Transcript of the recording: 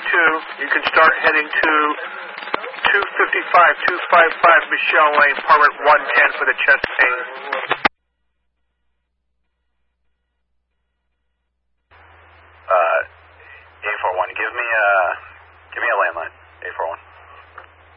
2, you can start heading to 255 Michelle Lane, apartment 110 for the chest pain.